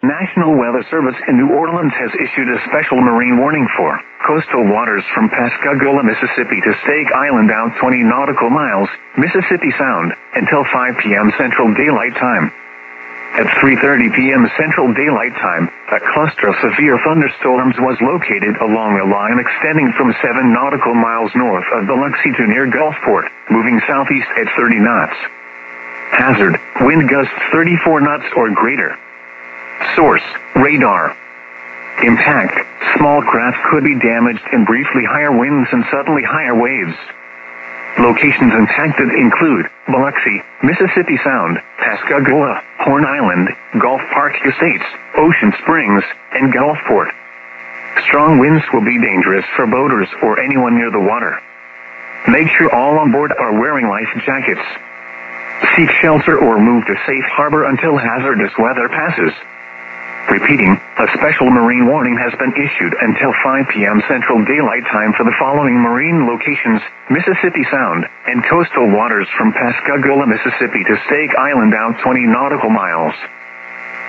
National Weather Service in New Orleans has issued a special marine warning for coastal waters from Pascagoula, Mississippi to Stake Island out 20 nautical miles, Mississippi Sound, until 5 p.m. Central Daylight Time. At 3:30 p.m. Central Daylight Time, a cluster of severe thunderstorms was located along a line extending from 7 nautical miles north of Biloxi to near Gulfport, moving southeast at 30 knots. Hazard, wind gusts 34 knots or greater. Source, radar. Impact, small craft could be damaged in briefly higher winds and suddenly higher waves. Locations impacted include Biloxi, Mississippi Sound, Pascagoula, Horn Island, Gulf Park Estates, Ocean Springs, and Gulfport. Strong winds will be dangerous for boaters or anyone near the water. Make sure all on board are wearing life jackets. Seek shelter or move to safe harbor until hazardous weather passes. Repeating, a special marine warning has been issued until 5 p.m. Central Daylight Time for the following marine locations: Mississippi Sound, and coastal waters from Pascagoula, Mississippi to Stake Island out 20 nautical miles.